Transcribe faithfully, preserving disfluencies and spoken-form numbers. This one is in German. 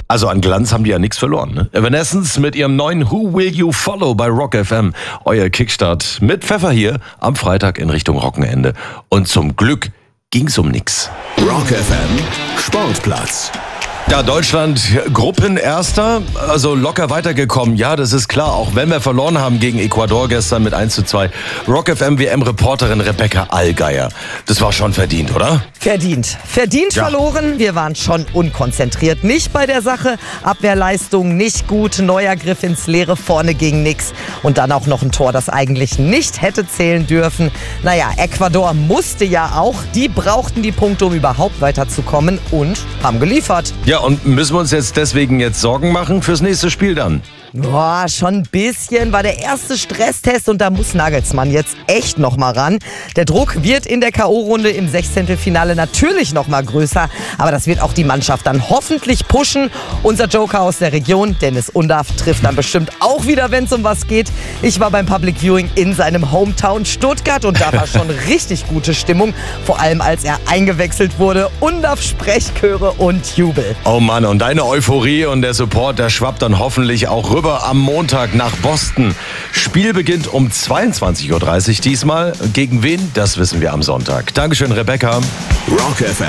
Also an Glanz haben die ja nichts verloren. Ne? Evanescence mit ihrem neuen Who Will You Follow bei Rock F M. Euer Kickstart mit Pfeffer hier am Freitag in Richtung Rockenende. Und zum Glück ging's um nix. Rock F M Sportplatz. Ja, Deutschland Gruppenerster, also locker weitergekommen. Ja, das ist klar, auch wenn wir verloren haben gegen Ecuador gestern mit eins zu zwei. Rock F M W M-Reporterin Rebecca Allgeier. Das war schon verdient, oder? Verdient. Verdient ja. Verloren. Wir waren schon unkonzentriert. Nicht bei der Sache. Abwehrleistung nicht gut. Neuer Griff ins Leere. Vorne ging nix. Und dann auch noch ein Tor, das eigentlich nicht hätte zählen dürfen. Naja, Ecuador musste ja auch. Die brauchten die Punkte, um überhaupt weiterzukommen und haben geliefert. Ja, und müssen wir uns jetzt deswegen jetzt Sorgen machen fürs nächste Spiel dann? Boah, schon ein bisschen. War der erste Stresstest und da muss Nagelsmann jetzt echt noch mal ran. Der Druck wird in der K O-Runde im Sechzehntelfinale natürlich noch mal größer. Aber das wird auch die Mannschaft dann hoffentlich pushen. Unser Joker aus der Region, Dennis Undaff, trifft dann bestimmt auch wieder, wenn es um was geht. Ich war beim Public Viewing in seinem Hometown Stuttgart und da war schon richtig gute Stimmung. Vor allem, als er eingewechselt wurde. Undaff, Sprechchöre und Jubel. Oh Mann, und deine Euphorie und der Support, der schwappt dann hoffentlich auch rüber am Montag nach Boston. Spiel beginnt um zweiundzwanzig Uhr dreißig diesmal. Gegen wen? Das wissen wir am Sonntag. Dankeschön, Rebecca. Rock F M.